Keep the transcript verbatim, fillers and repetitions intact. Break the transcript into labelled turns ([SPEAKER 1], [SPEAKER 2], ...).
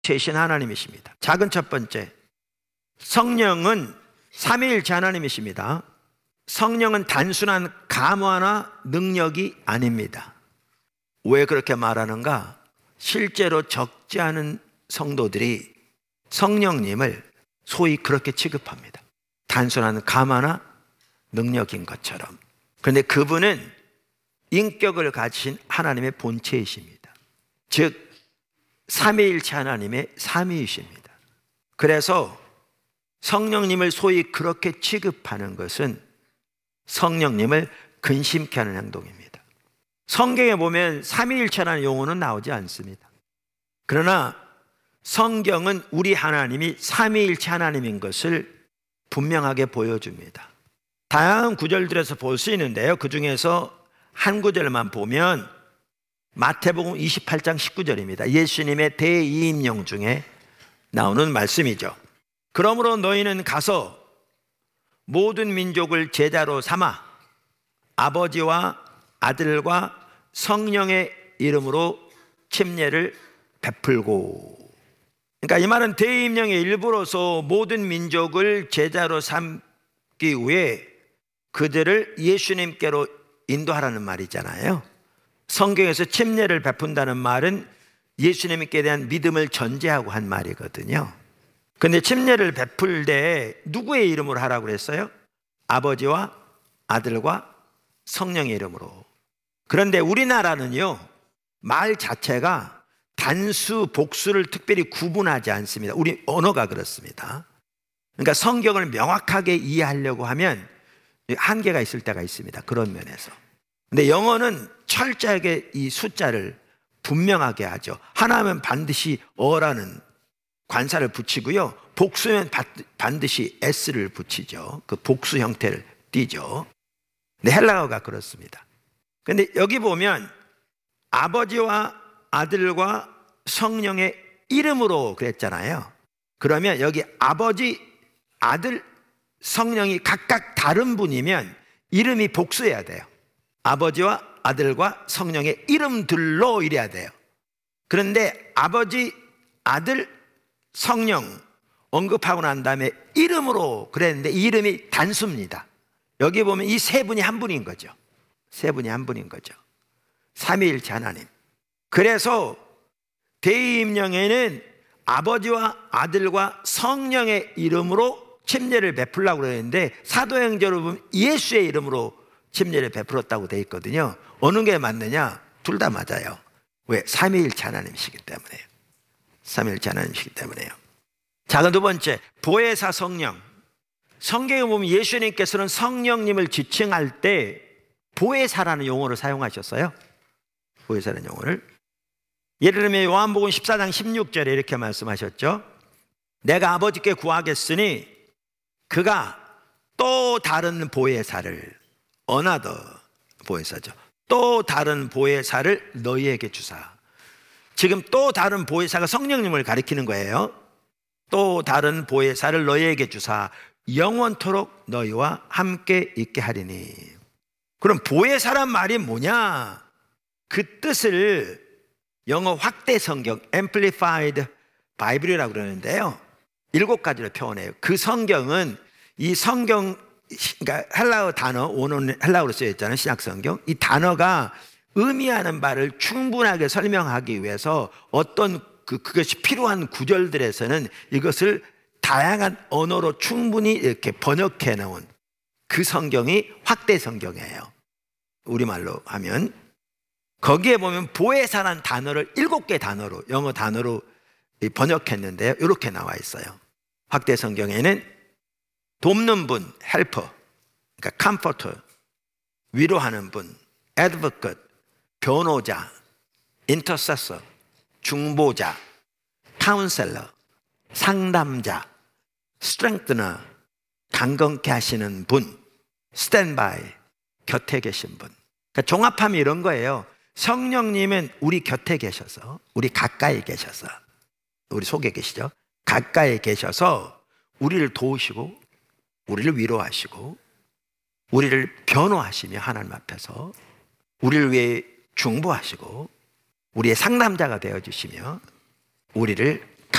[SPEAKER 1] 최신 하나님이십니다. 작은 첫 번째, 성령은 삼위일체 하나님이십니다. 성령은 단순한 감화나 능력이 아닙니다. 왜 그렇게 말하는가? 실제로 적지 않은 성도들이 성령님을 소위 그렇게 취급합니다. 단순한 감화나 능력인 것처럼. 그런데 그분은 인격을 가지신 하나님의 본체이십니다. 즉 삼위일체 하나님의 삼위이십니다. 그래서 성령님을 소위 그렇게 취급하는 것은 성령님을 근심케 하는 행동입니다. 성경에 보면 삼위일체라는 용어는 나오지 않습니다. 그러나 성경은 우리 하나님이 삼위일체 하나님인 것을 분명하게 보여줍니다. 다양한 구절들에서 볼 수 있는데요, 그 중에서 한 구절만 보면 마태복음 이십팔 장 십구 절입니다. 예수님의 대이임령 중에 나오는 말씀이죠. 그러므로 너희는 가서 모든 민족을 제자로 삼아 아버지와 아들과 성령의 이름으로 침례를 베풀고. 그러니까 이 말은 대임령의 일부로서 모든 민족을 제자로 삼기 위해 그들을 예수님께로 인도하라는 말이잖아요. 성경에서 침례를 베푼다는 말은 예수님께 대한 믿음을 전제하고 한 말이거든요. 그런데 침례를 베풀 때 누구의 이름으로 하라고 그랬어요? 아버지와 아들과 성령의 이름으로. 그런데 우리나라는요, 말 자체가 단수, 복수를 특별히 구분하지 않습니다. 우리 언어가 그렇습니다. 그러니까 성경을 명확하게 이해하려고 하면 한계가 있을 때가 있습니다. 그런 면에서. 근데 영어는 철저하게 이 숫자를 분명하게 하죠. 하나면 반드시 어라는 관사를 붙이고요, 복수면 반드시 s를 붙이죠. 그 복수 형태를 띠죠. 근데 헬라어가 그렇습니다. 근데 여기 보면 아버지와 아들과 성령의 이름으로 그랬잖아요. 그러면 여기 아버지, 아들, 성령이 각각 다른 분이면 이름이 복수해야 돼요. 아버지와 아들과 성령의 이름들로 이래야 돼요. 그런데 아버지, 아들, 성령 언급하고 난 다음에 이름으로 그랬는데 이 이름이 단수입니다. 여기 보면 이 세 분이 한 분인 거죠. 세 분이 한 분인 거죠. 삼위일체 하나님. 그래서 대임령에는 아버지와 아들과 성령의 이름으로 침례를 베풀라고 그러는데 사도행전을 보면 예수의 이름으로 침례를 베풀었다고 되어 있거든요. 어느 게 맞느냐? 둘 다 맞아요. 왜? 삼위일체 하나님이시기 때문에요. 삼위일체 하나님이시기 때문에요. 자, 두 번째, 보혜사 성령. 성경에 보면 예수님께서는 성령님을 지칭할 때 보혜사라는 용어를 사용하셨어요. 보혜사라는 용어를. 예를 들면 요한복음 십사 장 십육 절에 이렇게 말씀하셨죠. 내가 아버지께 구하겠으니 그가 또 다른 보혜사를, another 보혜사죠, 또 다른 보혜사를 너희에게 주사. 지금 또 다른 보혜사가 성령님을 가리키는 거예요. 또 다른 보혜사를 너희에게 주사 영원토록 너희와 함께 있게 하리니. 그럼 보혜사란 말이 뭐냐? 그 뜻을 영어 확대 성경 Amplified Bible이라고 그러는데요, 일곱 가지로 표현해요. 그 성경은 이 성경, 그러니까 헬라어 단어, 원어는 헬라어로 쓰여 있잖아요. 신약 성경. 이 단어가 의미하는 바를 충분하게 설명하기 위해서 어떤 그, 그것이 필요한 구절들에서는 이것을 다양한 언어로 충분히 이렇게 번역해 놓은 그 성경이 확대 성경이에요. 우리말로 하면. 거기에 보면 보혜사라는 단어를 일곱 개 단어로, 영어 단어로 번역했는데요, 이렇게 나와 있어요. 확대 성경에는 돕는 분, 헬퍼, 그러니까 컴포터, 위로하는 분, 애드버컷, 변호자, 인터세서, 중보자, 카운셀러, 상담자, 스트렝트너, 강건케 하시는 분, 스탠바이, 곁에 계신 분. 그러니까 종합하면 이런 거예요. 성령님은 우리 곁에 계셔서, 우리 가까이 계셔서, 우리 속에 계시죠? 가까이 계셔서 우리를 도우시고 우리를 위로하시고 우리를 변호하시며 하나님 앞에서 우리를 위해 중보하시고 우리의 상담자가 되어주시며 우리를